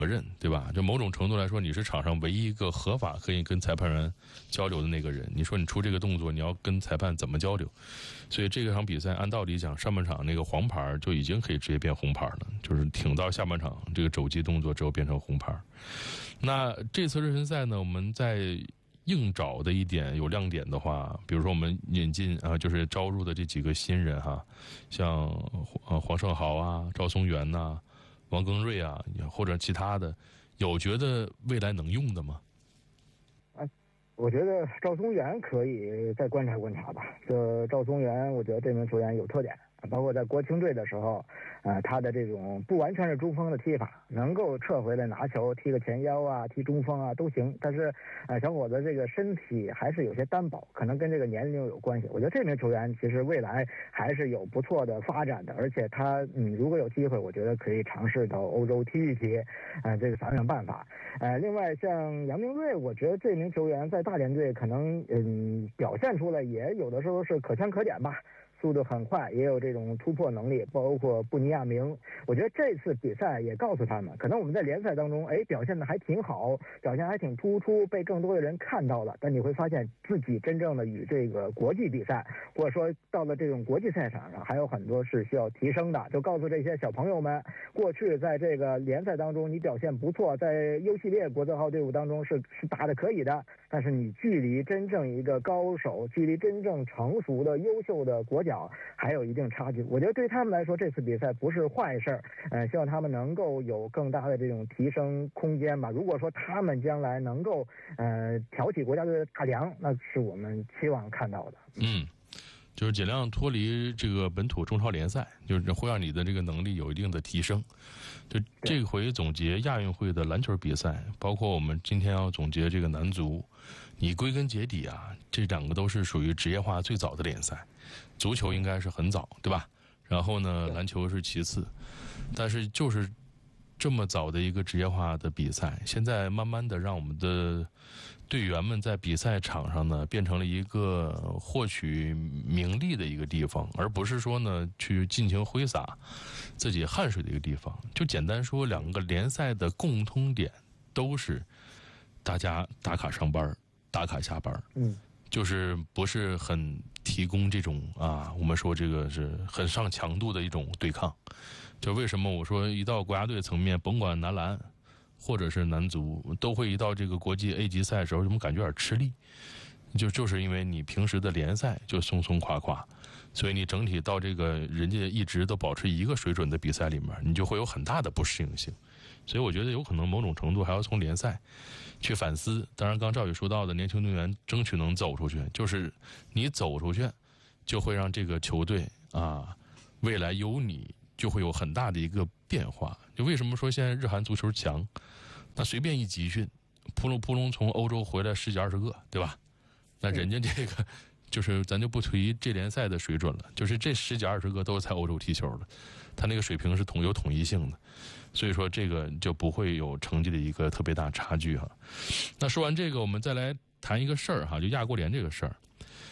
责任，对吧？就某种程度来说，你是场上唯一一个合法可以跟裁判员交流的那个人。你说你出这个动作，你要跟裁判怎么交流？所以这场比赛按道理讲，上半场那个黄牌就已经可以直接变红牌了，就是挺到下半场这个肘击动作之后变成红牌。那这次热身赛呢，我们在硬找的一点有亮点的话，比如说我们引进就是招入的这几个新人哈，像黄胜豪啊、赵松元呐、王庚瑞啊，或者其他的，有觉得未来能用的吗？ 我觉得赵松元可以再观察观察吧。这赵松元，我觉得这名球员有特点，包括在国青队的时候，他的这种不完全是中锋的踢法，能够撤回来拿球，踢个前腰啊，踢中锋啊都行。但是，小伙子这个身体还是有些单薄，可能跟这个年龄有关系。我觉得这名球员其实未来还是有不错的发展的，而且他如果有机会，我觉得可以尝试到欧洲踢一踢，这个想想办法。另外像杨明瑞，我觉得这名球员在大连队可能表现出来也有的时候是可圈可点吧。速度很快，也有这种突破能力，包括布尼亚明。我觉得这次比赛也告诉他们，可能我们在联赛当中，表现的还挺好，表现还挺突出，被更多的人看到了。但你会发现自己真正的与这个国际比赛，或者说到了这种国际赛场上，还有很多是需要提升的。就告诉这些小朋友们，过去在这个联赛当中你表现不错，在 U 系列国字号队伍当中是打得可以的，但是你距离真正一个高手，距离真正成熟的优秀的国脚还有一定差距。我觉得对他们来说，这次比赛不是坏事希望他们能够有更大的这种提升空间吧。如果说他们将来能够挑起国家队的大梁，那是我们期望看到的。 就是尽量脱离这个本土中超联赛，就是会让你的这个能力有一定的提升。就这回总结亚运会的篮球比赛，包括我们今天要总结这个男足，你归根结底这两个都是属于职业化最早的联赛。足球应该是很早，对吧？然后呢，篮球是其次，但是就是这么早的一个职业化的比赛，现在慢慢的让我们的队员们在比赛场上呢，变成了一个获取名利的一个地方，而不是说呢去尽情挥洒自己汗水的一个地方。就简单说，两个联赛的共通点都是大家打卡上班，打卡下班，就是不是很提供这种我们说这个是很上强度的一种对抗。就为什么我说一到国家队层面，甭管男篮或者是男足，都会一到这个国际 A 级赛的时候，怎么感觉有点吃力？就是因为你平时的联赛就松松垮垮，所以你整体到这个人家一直都保持一个水准的比赛里面，你就会有很大的不适应性。所以我觉得有可能某种程度还要从联赛去反思。当然刚赵宇说到的年轻队员争取能走出去，就是你走出去就会让这个球队未来有你就会有很大的一个变化。就为什么说现在日韩足球强，那随便一集训扑隆从欧洲回来10几20个，对吧？那人家这个就是咱就不提这联赛的水准了，就是这10几20个都是在欧洲踢球的，他那个水平是有统一性的，所以说这个就不会有成绩的一个特别大差距那说完这个，我们再来谈一个事儿就亚国联这个事儿。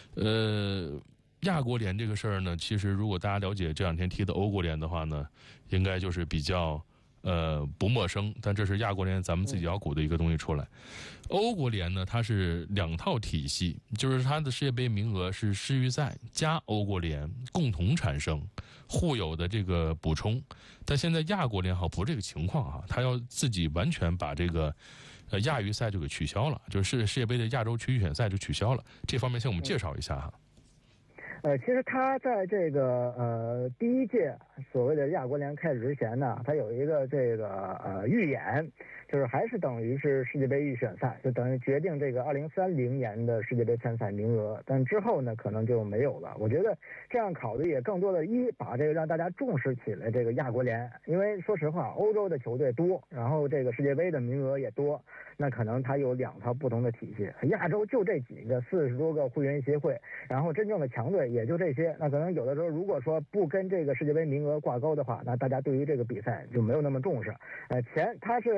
亚国联这个事儿呢，其实如果大家了解这两天踢的欧国联的话呢，应该就是比较不陌生，但这是亚国联咱们自己要鼓的一个东西出来。欧国联呢，它是2套体系，就是它的世界杯名额是世预赛加欧国联共同产生，互有的这个补充。但现在亚国联不是这个情况它要自己完全把这个亚预赛就给取消了，就是世界杯的亚洲区预选赛就取消了。这方面向我们介绍一下其实他在这个第一届所谓的亚国联开始之前呢，他有一个这个预演，就是还是等于是世界杯预选赛，就等于决定这个2030年的世界杯参赛名额。但之后呢，可能就没有了。我觉得这样考虑也更多的把这个让大家重视起来这个亚国联，因为说实话，欧洲的球队多，然后这个世界杯的名额也多，那可能它有2套不同的体系。亚洲就这几个40多个会员协会，然后真正的强队也就这些。那可能有的时候如果说不跟这个世界杯名额挂钩的话，那大家对于这个比赛就没有那么重视。它是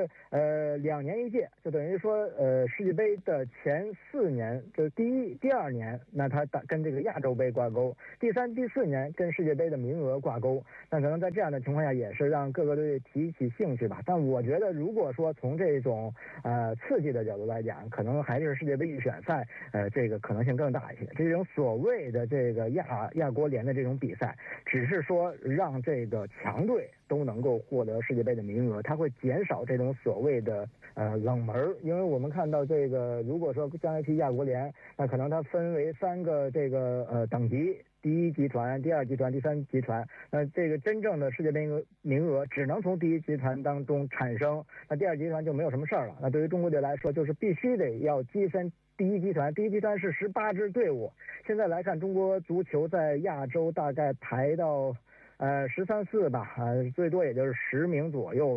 2年一届，就等于说世界杯的前4年，就是第2年，那它跟这个亚洲杯挂钩，第3、第4年跟世界杯的名额挂钩，那可能在这样的情况下也是让各个队提起兴趣吧。但我觉得如果说从这种刺激的角度来讲，可能还是世界杯预选赛这个可能性更大一些。这种所谓的这个亚国联的这种比赛，只是说让这个强队都能够获得世界杯的名额，它会减少这种所谓的冷门。因为我们看到这个，如果说将来踢亚国联，那可能它分为3个这个等级，第1集团、第2集团、第3集团。那这个真正的世界杯名额只能从第1集团当中产生，那第2集团就没有什么事儿了。那对于中国队来说，就是必须得要跻身第1集团，第1集团是18支队伍。现在来看，中国足球在亚洲大概排到13、14吧，最多也就是10名左右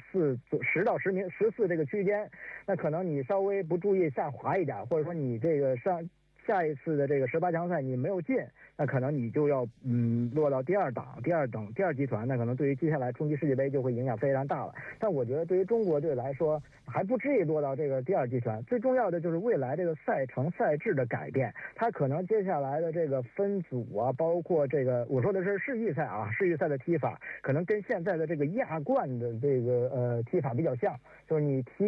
，10到10名，14这个区间。那可能你稍微不注意下滑一点，或者说你这个下一次的这个18强赛你没有进，那可能你就要落到第2集团，那可能对于接下来冲击世界杯就会影响非常大了。但我觉得对于中国队来说，还不至于落到这个第2集团。最重要的就是未来这个赛程赛制的改变，它可能接下来的这个分组啊，包括这个我说的是世预赛啊，世预赛的踢法可能跟现在的这个亚冠的这个踢法比较像，就是你踢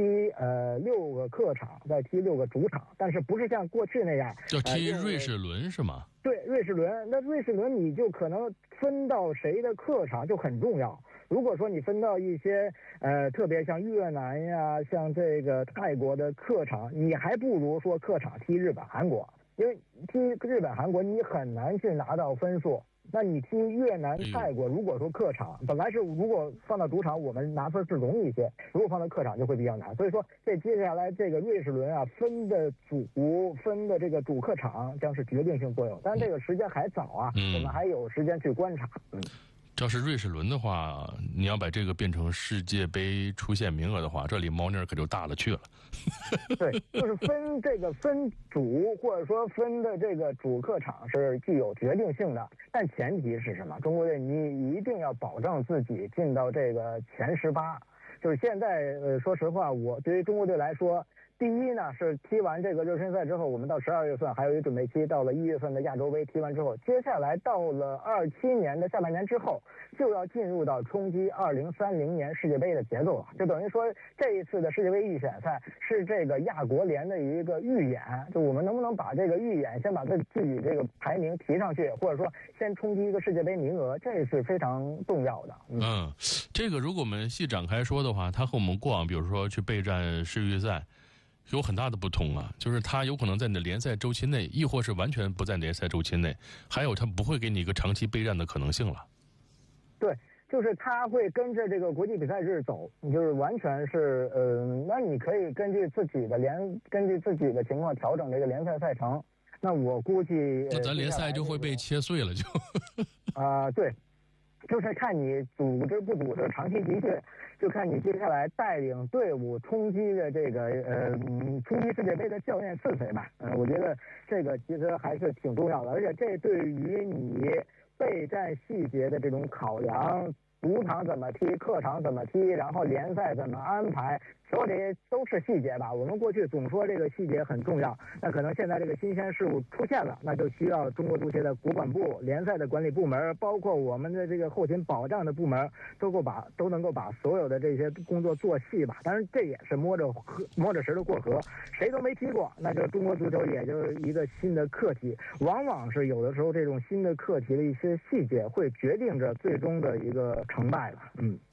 6个客场，再踢6个主场，但是不是像过去那样要踢瑞士轮是吗？ 对，瑞士轮。那瑞士轮你就可能分到谁的客场就很重要。如果说你分到一些特别像越南呀，像这个泰国的客场，你还不如说客场踢日本、韩国，因为踢日本、韩国你很难去拿到分数。那你踢越南、泰国，如果说客场本来是如果放到主场我们拿分是容易一些，如果放到客场就会比较难。所以说这接下来这个瑞士轮啊，分的这个主客场将是决定性作用，但是这个时间还早啊，我们还有时间去观察。 要是瑞士轮的话，你要把这个变成世界杯出线名额的话，这里猫腻可就大了去了。 对，就是分组或者说分的这个主客场是具有决定性的，但前提是什么？中国队你一定要保证自己进到这个前18。就是现在说实话，我对于中国队来说，第一呢是踢完这个热身赛之后，我们到12月份还有一个准备期，到了1月份的亚洲杯踢完之后，接下来到了27年的下半年之后，就要进入到冲击2030年世界杯的节奏了。就等于说这一次的世界杯预选赛是这个亚国联的一个预演，就我们能不能把这个预演先把自己这个排名提上去，或者说先冲击一个世界杯名额，这是非常重要的。 这个如果我们细展开说的话，它和我们过往比如说去备战世预赛有很大的不同啊，就是它有可能在你的联赛周期内，亦或是完全不在联赛周期内，还有它不会给你一个长期备战的可能性了。 对，就是它会跟着这个国际比赛日走，你就是完全是那你可以根据自己的情况调整这个联赛赛程。那我估计那咱联赛就会被切碎了就对，就是看你组织不组织长期集训，就看你接下来带领队伍冲击的这个冲击世界杯的教练是谁吧。我觉得这个其实还是挺重要的，而且这对于你备战细节的这种考量，主场怎么踢，客场怎么踢，然后联赛怎么安排，所有这些都是细节吧。我们过去总说这个细节很重要，那可能现在这个新鲜事物出现了，那就需要中国足协的国管部、联赛的管理部门，包括我们的这个后勤保障的部门，都能够把所有的这些工作做细吧。当然这也是摸着石头过河，谁都没踢过，那就中国足球也就是一个新的课题。往往是有的时候这种新的课题的一些细节会决定着最终的一个成败吧。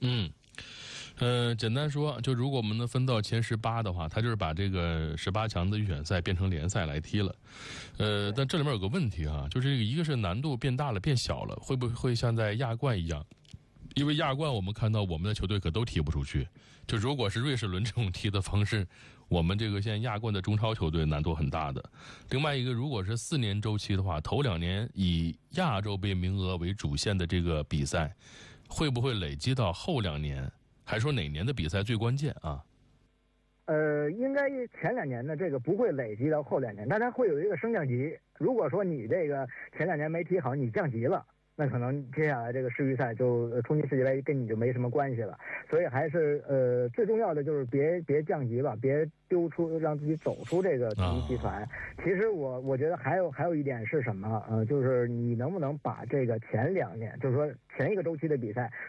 简单说，就如果我们能分到前18的话，它就是把这个18强的预选赛变成联赛来踢了。但这里面有个问题啊，就是一个是难度变大了变小了，会不会像在亚冠一样？因为亚冠我们看到我们的球队可都踢不出去，就如果是瑞士轮这种踢的方式，我们这个现在亚冠的中超球队难度很大的。另外一个，如果是4年周期的话，头2年以亚洲杯名额为主线的这个比赛，会不会累积到后2年？还说哪年的比赛最关键啊？ 应该前2年的这个不会累积到后2年，但它会有一个升降级。如果说你这个前2年没踢好，你降级了， 那可能接下来这个世预赛就冲击世界杯跟你就没什么关系了。所以还是最重要的就是别降级吧，别丢出让自己走出这个体育集团。其实我觉得还有一点是什么就是你能不能把这个前2年，就是说前一个周期的比赛